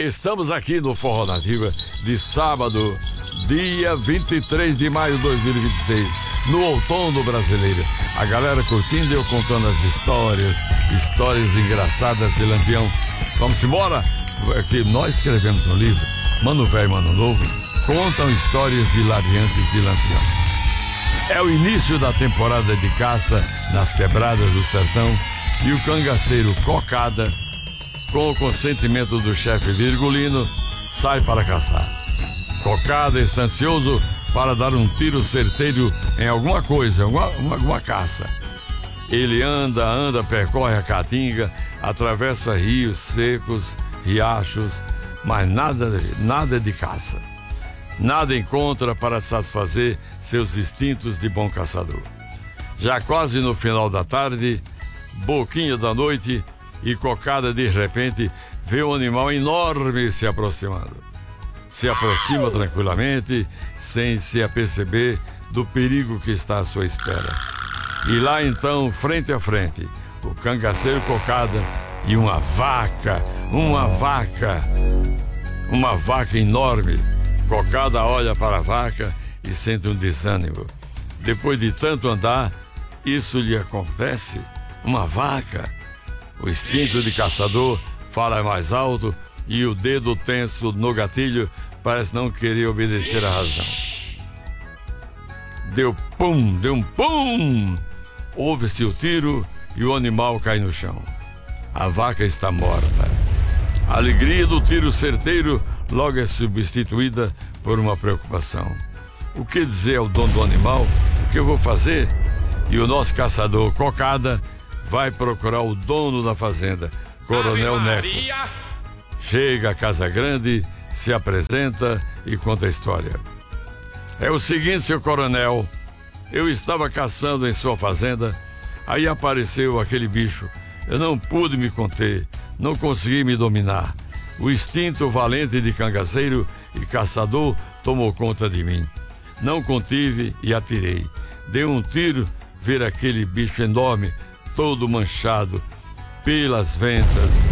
Estamos aqui no Forró Nativa de sábado, dia 23 de maio de 2026, no outono brasileiro. A galera curtindo e eu contando as histórias engraçadas de Lampião. Vamos embora? Que nós escrevemos um livro, Mano Velho, Mano Novo, contam histórias hilariantes de Lampião. É o início da temporada de caça nas quebradas do sertão e o cangaceiro Cocada, com o consentimento do chefe Virgulino, sai para caçar. Cocada está ansioso para dar um tiro certeiro em alguma coisa, alguma caça. Ele anda, percorre a caatinga, atravessa rios secos, riachos, mas nada de caça. Nada encontra para satisfazer seus instintos de bom caçador. Já quase no final da tarde, boquinha da noite, e Cocada de repente vê um animal enorme se aproximando. Se aproxima tranquilamente, sem se aperceber do perigo que está à sua espera. E lá então, frente a frente, o cangaceiro Cocada e uma vaca enorme. Cocada olha para a vaca e sente um desânimo. Depois de tanto andar, isso lhe acontece? Uma vaca? O instinto de caçador fala mais alto e o dedo tenso no gatilho parece não querer obedecer à razão. Deu um pum! Ouve-se o tiro e o animal cai no chão. A vaca está morta. A alegria do tiro certeiro logo é substituída por uma preocupação. O que dizer ao dono do animal? O que eu vou fazer? E o nosso caçador Cocada vai procurar o dono da fazenda, Coronel Neco. Chega à Casa Grande, se apresenta e conta a história. É o seguinte, seu coronel, eu estava caçando em sua fazenda, aí apareceu aquele bicho. Eu não pude me conter, não consegui me dominar. O instinto valente de cangaceiro e caçador tomou conta de mim. Não contive e atirei. Dei um tiro, ver aquele bicho enorme, todo manchado pelas ventas,